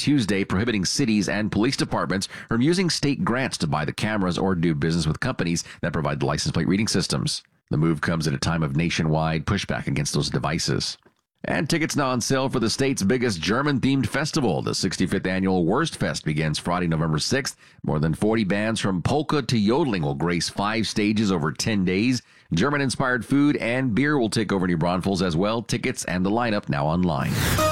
Tuesday, prohibiting cities and police departments from using state grants to buy the cameras or do business with companies that provide the license plate reading systems. The move comes at a time of nationwide pushback against those devices. And tickets now on sale for the state's biggest German-themed festival. The 65th annual Wurstfest begins Friday, November 6th. More than 40 bands from polka to yodeling will grace 5 stages over 10 days. German-inspired food and beer will take over New Braunfels as well. Tickets and the lineup now online.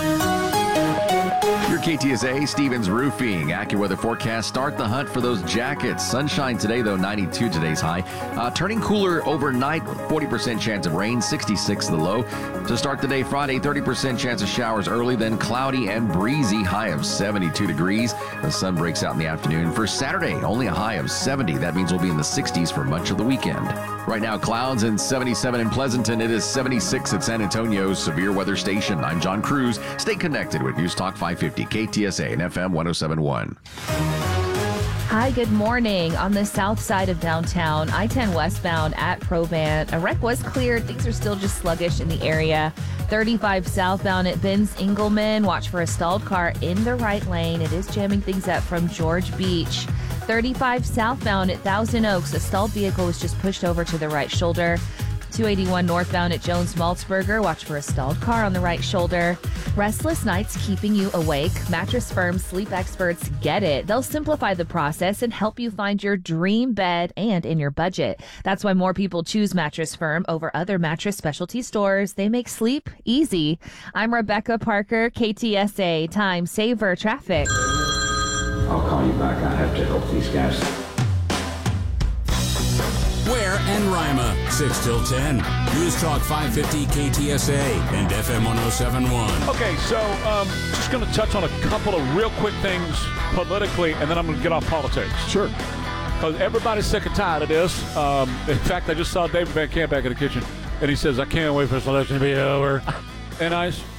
Your KTSA, Stevens Roofing. AccuWeather forecast. Start the hunt for those jackets. Sunshine today, though, 92 today's high. Turning cooler overnight, 40% chance of rain, 66 the low. To start the day, Friday, 30% chance of showers early, then cloudy and breezy, high of 72 degrees. The sun breaks out in the afternoon. For Saturday, only a high of 70. That means we'll be in the 60s for much of the weekend. Right now, clouds and 77 in Pleasanton. It is 76 at San Antonio's severe weather station. I'm John Cruz. Stay connected with News Talk 550, KTSA and FM 107.1. Hi, good morning. On the south side of downtown, I-10 westbound at Probant, a wreck was cleared. Things are still just sluggish in the area. 35 southbound at Ben's Engelman. Watch for a stalled car in the right lane. It is jamming things up from George Beach. 35 southbound at Thousand Oaks. A stalled vehicle was just pushed over to the right shoulder. 281 northbound at Jones Maltzberger. Watch for a stalled car on the right shoulder. Restless nights keeping you awake. Mattress Firm sleep experts get it. They'll simplify the process and help you find your dream bed and in your budget. That's why more people choose Mattress Firm over other mattress specialty stores. They make sleep easy. I'm Rebecca Parker, KTSA. Time saver traffic. I'll call you back. I have to help these guys. Ware and Rima, 6 till 10. News Talk 550 KTSA and FM 107.1. Okay, so just going to touch on a couple of real quick things politically, and then I'm going to get off politics. Sure. Because everybody's sick and tired of this. In fact, I just saw David Van Camp back in the kitchen, and he says, I can't wait for this election to be over. And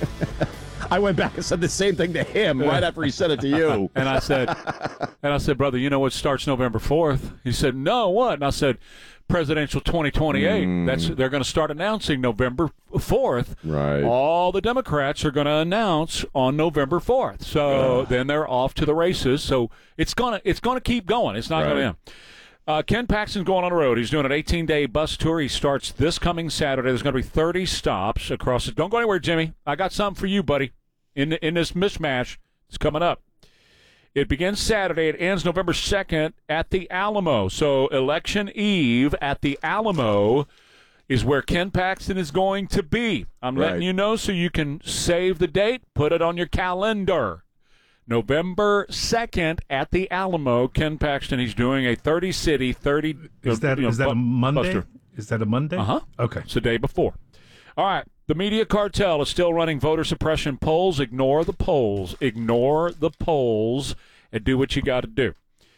I went back and said the same thing to him right after he said it to you. And I said, brother, you know what starts November 4th? He said, no, what? And I said, presidential 2028. They're going to start announcing November 4th. Right. All the Democrats are going to announce on November 4th. So then they're off to the races. So it's going to keep going. It's not going to end. Ken Paxton's going on the road. He's doing an 18-day bus tour. He starts this coming Saturday. There's going to be 30 stops across it. Don't go anywhere, Jimmy. I got something for you, buddy, in this mismatch. It's coming up. It begins Saturday. It ends November 2nd at the Alamo. So Election Eve at the Alamo is where Ken Paxton is going to be. I'm letting you know so you can save the date, put it on your calendar. November 2nd at the Alamo, Ken Paxton. He's doing a 30-city, 30... Is that a Monday? Buster. Is that a Monday? Uh-huh. Okay. It's the day before. All right. The media cartel is still running voter suppression polls. Ignore the polls. Ignore the polls and do what you got to do.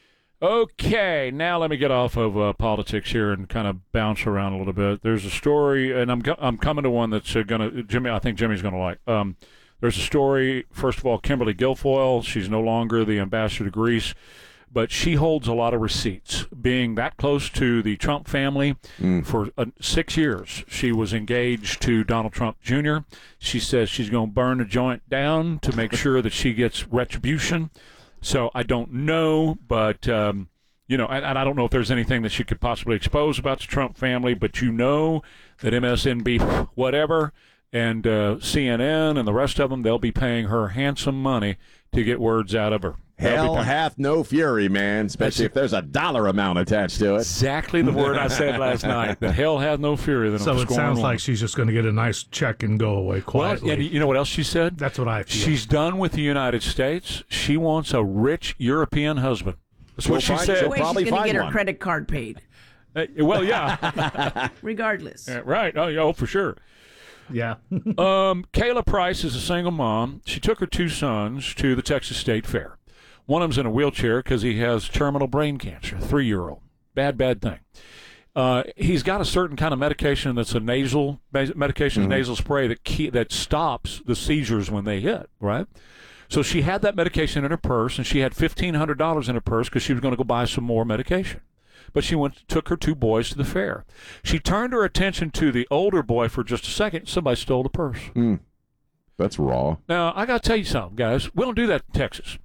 Okay, now let me get off of politics here and kind of bounce around a little bit. There's a story, and I'm coming to one that's going to Jimmy. I think Jimmy's going to like. There's a story. First of all, Kimberly Guilfoyle. She's no longer the ambassador to Greece, but she holds a lot of receipts. Being that close to the Trump family for 6 years, she was engaged to Donald Trump Jr. She says she's going to burn the joint down to make sure that she gets retribution. So I don't know, but, and I don't know if there's anything that she could possibly expose about the Trump family, but you know that MSNBC, whatever, and CNN and the rest of them, they'll be paying her handsome money to get words out of her. Hell hath no fury, man, especially if there's a dollar amount attached to it. Exactly the word I said last night, that hell hath no fury. So it sounds like she's just going to get a nice check and go away quietly. Well, and you know what else she said? That's what I feel. She's done with the United States. She wants a rich European husband. That's what she said. She's going to get her credit card paid. Well, yeah. Regardless. Right. Oh, for sure. Yeah. Kayla Price is a single mom. She took her 2 sons to the Texas State Fair. One of them's in a wheelchair because he has terminal brain cancer, 3-year-old. Bad thing. He's got a certain kind of medication that's a nasal medication, nasal spray that stops the seizures when they hit, right? So she had that medication in her purse, and she had $1,500 in her purse because she was going to go buy some more medication. But she took her 2 boys to the fair. She turned her attention to the older boy for just a second. Somebody stole the purse. That's raw. Now, I got to tell you something, guys. We don't do that in Texas.